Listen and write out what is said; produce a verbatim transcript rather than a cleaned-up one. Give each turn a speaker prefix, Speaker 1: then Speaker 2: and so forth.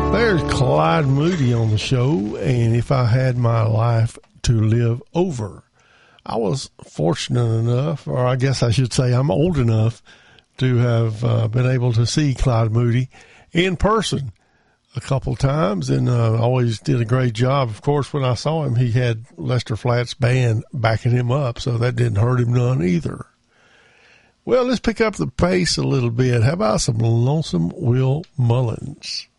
Speaker 1: There's Clyde Moody on the show, and if I had my life to live over. I was fortunate enough, or I guess I should say I'm old enough to have uh, been able to see Clyde Moody in person a couple times, and uh, always did a great job. Of course, when I saw him, he had Lester Flatt's band backing him up, so that didn't hurt him none either. Well, let's pick up the pace a little bit. How about some Lonesome Will Mullins?